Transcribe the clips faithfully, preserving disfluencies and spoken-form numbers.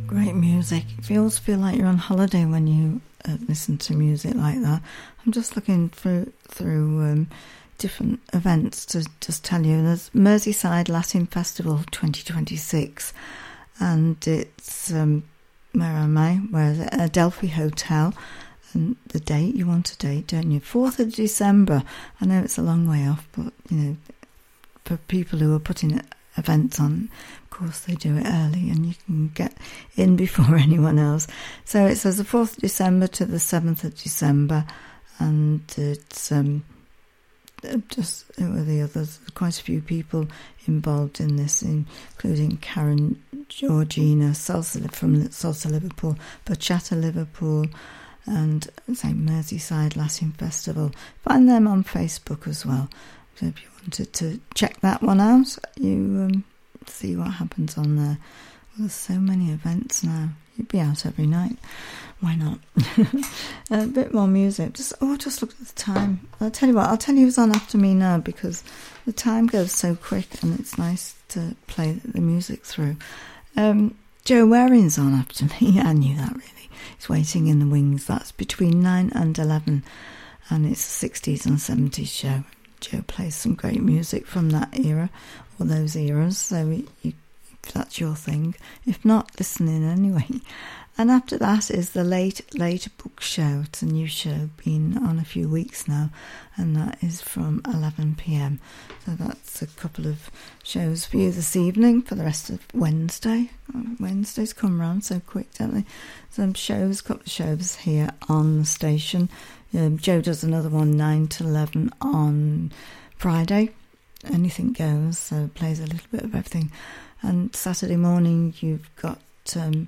Great music. It feels feel like you're on holiday when you uh, listen to music like that. I'm just looking through through um, different events to just tell you. There's Merseyside Latin Festival twenty twenty-six, and it's um, where am I? Where is it? Adelphi Hotel. And the date, you want a date, don't you? fourth of December. I know it's a long way off, but you know, for people who are putting events on, of course they do it early and you can get in before anyone else. So it says the fourth of December to the seventh of December, and it's um, just who are the others? Quite a few people involved in this, including Karen Georgina Salsa from Salsa Liverpool, Bachata Liverpool, and say Merseyside Latin Festival. Find them on Facebook as well. So if you wanted to check that one out, you um, see what happens on there. Well, there's so many events now. You'd be out every night. Why not? A bit more music. Just oh, just look at the time. I'll tell you what. I'll tell you who's on after me now, because the time goes so quick, and it's nice to play the music through. Um, Joe Waring's on after me. I knew that really. It's Waiting in the Wings. That's between nine and eleven, and it's a sixties and seventies show. Joe plays some great music from that era, or those eras, so you, if that's your thing. If not, listen in anyway. And after that is the Late Late Book Show. It's a new show, been on a few weeks now, and that is from eleven p.m. So that's a couple of shows for you this evening for the rest of Wednesday. Wednesdays come round so quick, don't they? Some shows, a couple of shows here on the station. Um, Joe does another one nine to eleven on Friday. Anything goes, so plays a little bit of everything. And Saturday morning you've got Um,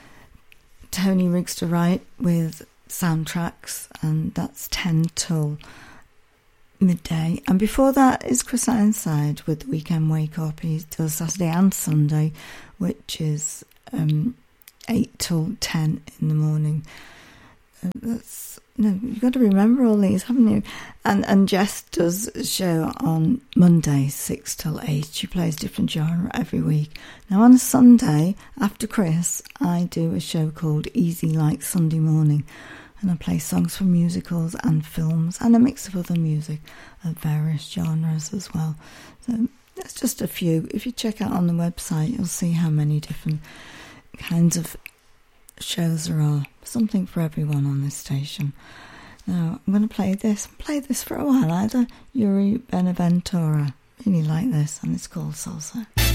Tony Riggs to Write with soundtracks, and that's ten till midday. And before that is Chris Ironside with the Weekend Wake Up. He does Saturday and Sunday, which is um, eight till ten in the morning. Uh, that's no, you've got to remember all these, haven't you? And and Jess does a show on Monday, six till eight. She plays different genre every week. Now on a Sunday, after Chris, I do a show called Easy Like Sunday Morning, and I play songs from musicals and films, and a mix of other music of various genres as well. So that's just a few. If you check out on the website, you'll see how many different kinds of shows there are. Something for everyone on this station. Now I'm going to play this play this for a while. I had a Yuri Benaventura, really like this, and it's called Salsa.